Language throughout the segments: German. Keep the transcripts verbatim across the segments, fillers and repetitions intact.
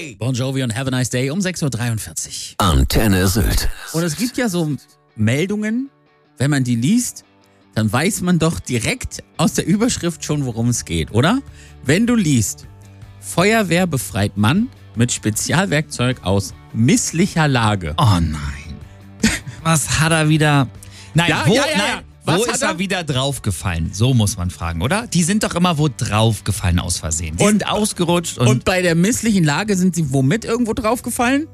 Day! Bon Jovi und Have a Nice Day um sechs Uhr dreiundvierzig. Antenne Sylt. Und es gibt ja so Meldungen, wenn man die liest, dann weiß man doch direkt aus der Überschrift schon, worum es geht, oder? Wenn du liest, Feuerwehr befreit Mann mit Spezialwerkzeug aus misslicher Lage. Oh nein. Was hat er wieder... Nein, Ja, wo, ja, ja, nein, ja. Was wo hat ist er er? wieder draufgefallen? So muss man fragen, oder? Die sind doch immer wo draufgefallen aus Versehen. Die Und- sind ausgerutscht und, Und bei der misslichen Lage sind sie womit irgendwo draufgefallen?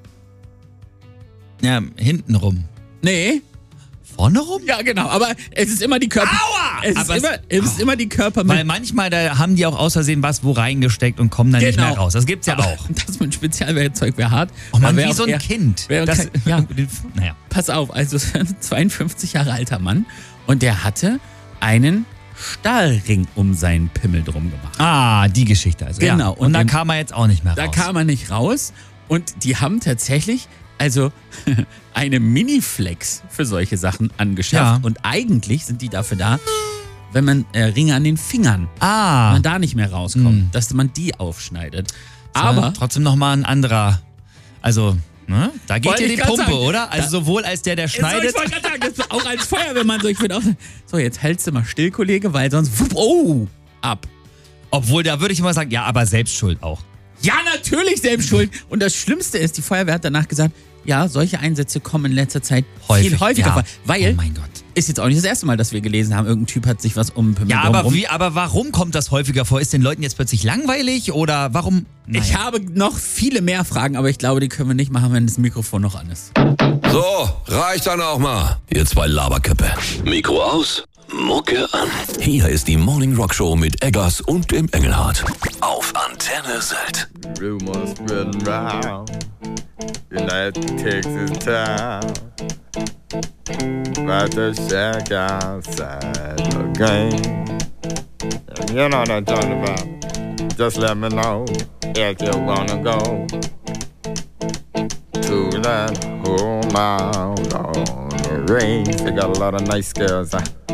ja, hinten rum. Nee. Vorne rum? Ja, genau. Aber es ist immer die Körper... Aua! Es ist, Aber es- immer, es ist immer die Körper Weil manchmal, da haben die auch aus Versehen was wo reingesteckt und kommen dann nicht Genau. mehr raus. Das gibt's ja Aber auch. Das mit Spezialwerkzeug wäre hart. Oh man, Da wär wie auch so ein eher- Kind. wär Das, kein- ja. Naja. Pass auf, also ein zweiundfünfzig Jahre alter Mann und der hatte einen Stahlring um seinen Pimmel drum gemacht. Ah, die Geschichte also. Genau. Ja. Und, Und da im- kam er jetzt auch nicht mehr Da raus. kam er nicht raus und die haben tatsächlich also eine Miniflex für solche Sachen angeschafft. Ja. Und eigentlich sind die dafür da, wenn man äh, Ringe an den Fingern, ah, man da nicht mehr rauskommt, Hm. dass man die aufschneidet. aber Aber trotzdem nochmal ein anderer. Also, ne? Da geht Wollte dir ich die grad Pumpe, sagen. oder? Also Da- sowohl als der, der So, schneidet. ich wollte gerade sagen, das ist auch als Feuerwehrmann so, ich würde auch so, jetzt hältst du mal still, Kollege, weil sonst, wupp, oh, ab. Obwohl, da würde ich immer sagen, ja, aber selbst schuld auch. Ja, natürlich selbst schuld. Und das Schlimmste ist, die Feuerwehr hat danach gesagt, ja, solche Einsätze kommen in letzter Zeit viel häufiger ja. vor. Weil, Oh mein Gott. ist jetzt auch nicht das erste Mal, dass wir gelesen haben, irgendein Typ hat sich was um den Pimmel Ja, drum aber, rum. wie, aber warum kommt das häufiger vor? Ist den Leuten jetzt plötzlich langweilig oder warum? Naja. Ich habe noch viele mehr Fragen, aber ich glaube, die können wir nicht machen, wenn das Mikrofon noch an ist. So, reicht dann auch mal. Ihr zwei Laberköppe. Mikro aus, Mucke an. Hier ist die Morning Rock Show mit Eggers und dem Engelhardt. Auf Antenne Sylt. Rumors spreading round United Texas town about the shack outside the game. And you know what I'm talking about. Just let me know if you wanna go to that home out on the range. They got a lot of nice girls. Huh?